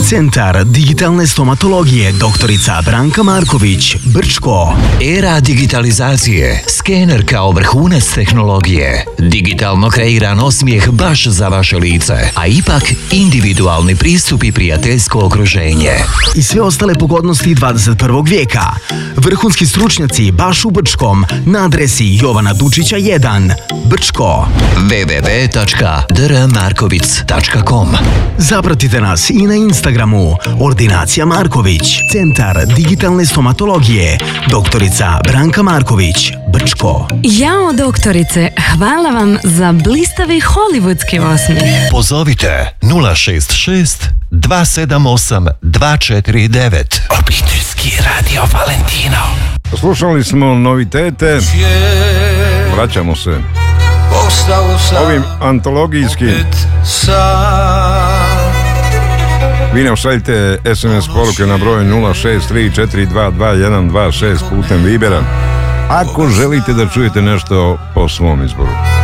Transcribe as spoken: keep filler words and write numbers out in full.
Centar digitalne stomatologije doktorica Branka Marković, Brčko. Era digitalizacije. Skener kao vrhunac tehnologije. Digitalno kreiran osmijeh baš za vaše lice, a ipak individualni pristup i prijateljsko okruženje. I sve ostale pogodnosti dvadeset prvog vijeka. Vrhunski stručnjaci baš u Brčkom na adresi Jovana Dučića jedan, Brčko. w w w tačka d r markovic tačka com. Zapratite nas i na Instagramu Ordinacija Marković, Centar digitalne stomatologije doktorica Branka Marković, Brčko. Jao doktorice, hvala vam za blistavi hollywoodski osmijeh. Pozovite nula šest šest dva sedam osam dva četiri devet. Obiteljski radio Valentino. Slušali smo novitete. Vraćamo se ovim antologijskim. Vi nam šaljite es em es poruke na broj nula šest tri četiri dva dva jedan dva šest putem Vibera ako želite da čujete nešto po svom izboru.